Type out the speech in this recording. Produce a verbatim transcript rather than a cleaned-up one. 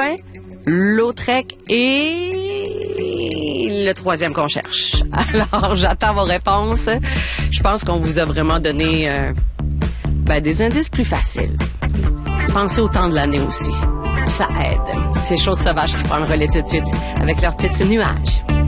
Saint-Valentin, Lautrec et le troisième qu'on cherche. Alors, j'attends vos réponses. Je pense qu'on vous a vraiment donné euh, ben, des indices plus faciles. Pensez au temps de l'année aussi. Ça aide. C'est Choses sauvages qui prend le relais tout de suite avec leur titre Nuages.